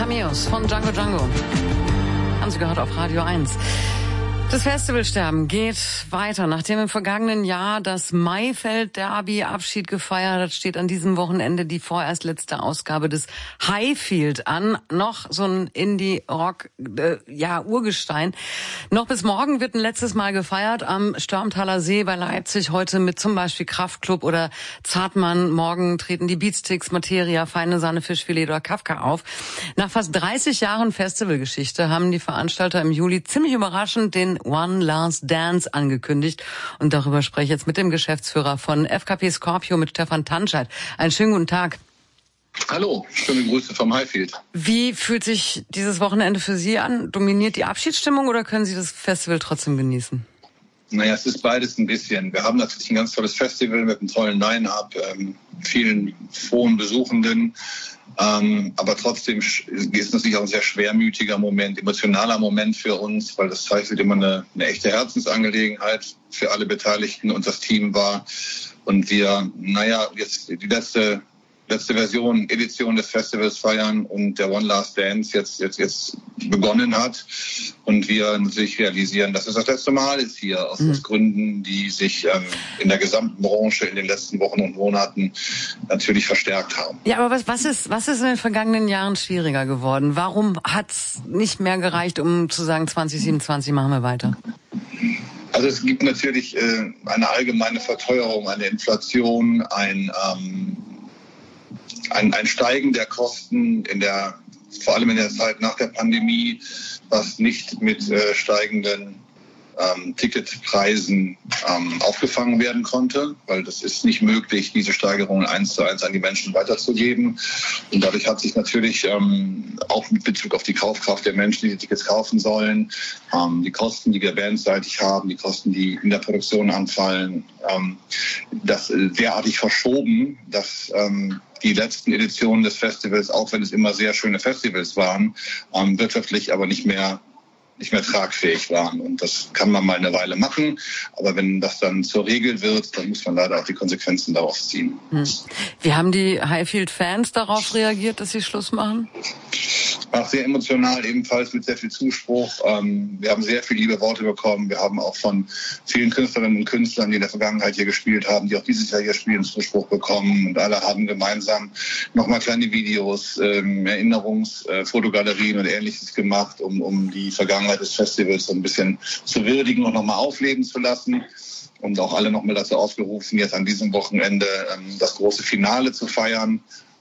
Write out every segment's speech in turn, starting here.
Cameos von Django Django. Haben Sie gehört auf Radio 1. Das Festivalsterben geht weiter. Nachdem im vergangenen Jahr das Maifeld Derby Abschied gefeiert hat, steht an diesem Wochenende die vorerst letzte Ausgabe des Highfield an. Noch so ein Indie-Rock, Urgestein. Noch bis morgen wird ein letztes Mal gefeiert am Störmtaler See bei Leipzig. Heute mit zum Beispiel Kraftklub oder Zartmann. Morgen treten die Beatsticks, Materia, Feine Sahne, Fischfilet oder Kafka auf. Nach fast 30 Jahren Festivalgeschichte haben die Veranstalter im Juli ziemlich überraschend den One Last Dance angekündigt. Und darüber spreche ich jetzt mit dem Geschäftsführer von FKP Scorpio, mit Stefan Tanscheid. Einen schönen guten Tag. Hallo, schöne Grüße vom Highfield. Wie fühlt sich dieses Wochenende für Sie an? Dominiert die Abschiedsstimmung oder können Sie das Festival trotzdem genießen? Naja, es ist beides ein bisschen. Wir haben natürlich ein ganz tolles Festival mit einem tollen Line-Up, vielen frohen Besuchenden. Aber trotzdem ist es natürlich auch ein sehr schwermütiger Moment, emotionaler Moment für uns, weil das Highfield immer eine echte Herzensangelegenheit für alle Beteiligten und das Team war. Und wir, jetzt die letzte Edition des Festivals feiern und der One Last Dance jetzt begonnen hat und wir natürlich realisieren, dass es das letzte Mal ist hier aus Gründen, die sich in der gesamten Branche in den letzten Wochen und Monaten natürlich verstärkt haben. Ja, aber was ist in den vergangenen Jahren schwieriger geworden? Warum hat's nicht mehr gereicht, um zu sagen, 2027 machen wir weiter? Also es gibt natürlich eine allgemeine Verteuerung, eine Inflation, ein Steigen der Kosten vor allem in der Zeit nach der Pandemie, was nicht mit steigenden Ticketpreisen aufgefangen werden konnte, weil das ist nicht möglich, diese Steigerungen 1:1 an die Menschen weiterzugeben. Und dadurch hat sich natürlich auch mit Bezug auf die Kaufkraft der Menschen, die die Tickets kaufen sollen, die Kosten, die wir bandseitig haben, die Kosten, die in der Produktion anfallen, das derartig verschoben, dass die letzten Editionen des Festivals, auch wenn es immer sehr schöne Festivals waren, wirtschaftlich aber nicht mehr tragfähig waren. Und das kann man mal eine Weile machen. Aber wenn das dann zur Regel wird, dann muss man leider auch die Konsequenzen darauf ziehen. Wie haben die Highfield-Fans darauf reagiert, dass sie Schluss machen? Auch sehr emotional, ebenfalls mit sehr viel Zuspruch. Wir haben sehr viele liebe Worte bekommen. Wir haben auch von vielen Künstlerinnen und Künstlern, die in der Vergangenheit hier gespielt haben, die auch dieses Jahr hier spielen, Zuspruch bekommen. Und alle haben gemeinsam nochmal kleine Videos, Erinnerungsfotogalerien und Ähnliches gemacht, um die Vergangenheit des Festivals so ein bisschen zu würdigen und nochmal aufleben zu lassen. Und auch alle nochmal dazu aufgerufen, jetzt an diesem Wochenende das große Finale zu feiern.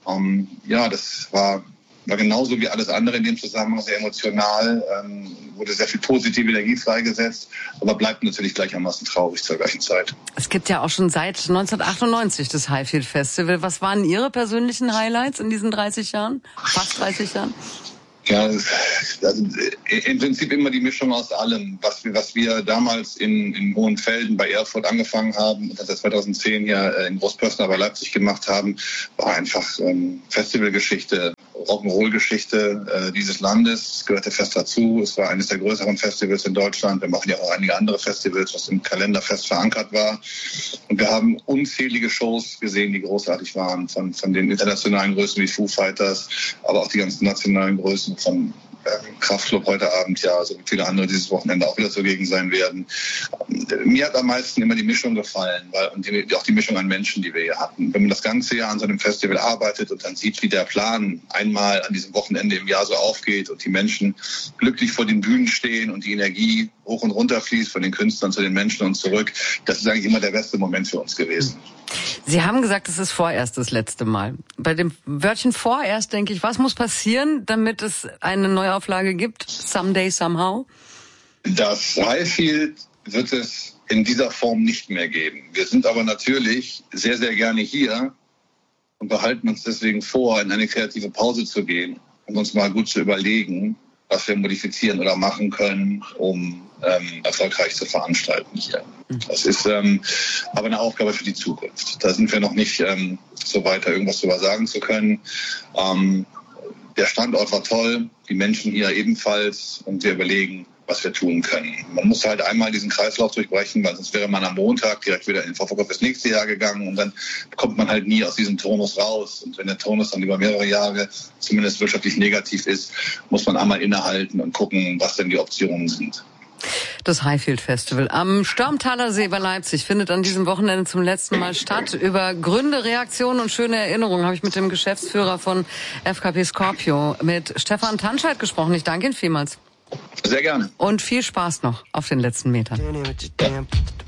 Das war genauso wie alles andere in dem Zusammenhang sehr emotional, wurde sehr viel positive Energie freigesetzt, aber bleibt natürlich gleichermaßen traurig zur gleichen Zeit. Es gibt ja auch schon seit 1998 das Highfield Festival. Was waren Ihre persönlichen Highlights in diesen 30 Jahren? Fast 30 Jahren? Ja, also im Prinzip immer die Mischung aus allem. Was wir damals in Hohenfelden bei Erfurt angefangen haben und das 2010 ja in Großpörsner bei Leipzig gemacht haben, war einfach Festivalgeschichte, Rock'n'Roll-Geschichte dieses Landes. Es gehörte fest dazu. Es war eines der größeren Festivals in Deutschland. Wir machen ja auch einige andere Festivals, was im Kalender fest verankert war. Und wir haben unzählige Shows gesehen, die großartig waren, von den internationalen Größen wie Foo Fighters, aber auch die ganzen nationalen Größen von Kraftklub heute Abend, ja, so wie viele andere dieses Wochenende auch wieder zugegen sein werden. Mir hat am meisten immer die Mischung gefallen, und auch die Mischung an Menschen, die wir hier hatten. Wenn man das ganze Jahr an so einem Festival arbeitet und dann sieht, wie der Plan einmal an diesem Wochenende im Jahr so aufgeht und die Menschen glücklich vor den Bühnen stehen und die Energie hoch und runter fließt von den Künstlern zu den Menschen und zurück, das ist eigentlich immer der beste Moment für uns gewesen. Sie haben gesagt, es ist vorerst das letzte Mal. Bei dem Wörtchen vorerst denke ich, was muss passieren, damit es eine Neuauflage gibt? Someday, somehow? Das Highfield wird es in dieser Form nicht mehr geben. Wir sind aber natürlich sehr, sehr gerne hier und behalten uns deswegen vor, in eine kreative Pause zu gehen und uns mal gut zu überlegen, was wir modifizieren oder machen können, um erfolgreich zu veranstalten hier. Das ist aber eine Aufgabe für die Zukunft. Da sind wir noch nicht so weit, da irgendwas drüber sagen zu können. Der Standort war toll, die Menschen hier ebenfalls, und wir überlegen, was wir tun können. Man muss halt einmal diesen Kreislauf durchbrechen, weil sonst wäre man am Montag direkt wieder in den Vorverkauf fürs nächste Jahr gegangen und dann kommt man halt nie aus diesem Tonus raus. Und wenn der Tonus dann über mehrere Jahre zumindest wirtschaftlich negativ ist, muss man einmal innehalten und gucken, was denn die Optionen sind. Das Highfield Festival am Störmtaler See bei Leipzig findet an diesem Wochenende zum letzten Mal statt. Über Gründe, Reaktionen und schöne Erinnerungen habe ich mit dem Geschäftsführer von FKP Scorpio, mit Stefan Tanscheid, gesprochen. Ich danke Ihnen vielmals. Sehr gerne. Und viel Spaß noch auf den letzten Metern.